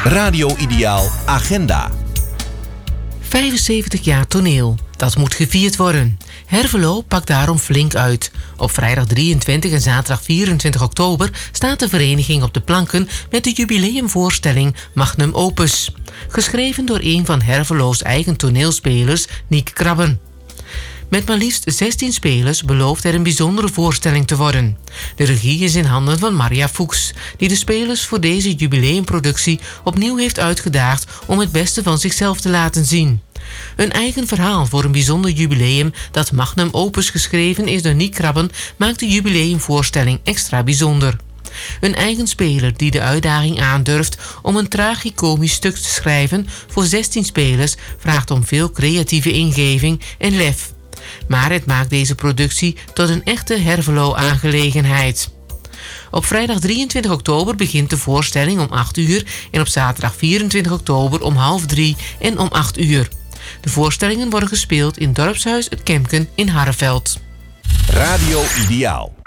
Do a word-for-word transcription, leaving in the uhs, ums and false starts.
Radio Ideaal Agenda. vijfenzeventig jaar toneel. Dat moet gevierd worden. Hervelo pakt daarom flink uit. Op vrijdag drieëntwintig en zaterdag vierentwintig oktober staat de vereniging op de planken met de jubileumvoorstelling Magnum Opus. Geschreven door een van Hervelo's eigen toneelspelers, Niek Krabben. Met maar liefst zestien spelers belooft er een bijzondere voorstelling te worden. De regie is in handen van Marja Fuchs, die de spelers voor deze jubileumproductie opnieuw heeft uitgedaagd om het beste van zichzelf te laten zien. Een eigen verhaal voor een bijzonder jubileum dat Magnum Opus geschreven is door Niek Krabben maakt de jubileumvoorstelling extra bijzonder. Een eigen speler die de uitdaging aandurft om een tragicomisch stuk te schrijven voor zestien spelers vraagt om veel creatieve ingeving en lef. Maar het maakt deze productie tot een echte Hervelo-aangelegenheid. Op vrijdag drieëntwintig oktober begint de voorstelling om acht uur en op zaterdag vierentwintig oktober om half drie en om acht uur. De voorstellingen worden gespeeld in Dorpshuis Het Kemken in Harreveld. Radio Ideaal.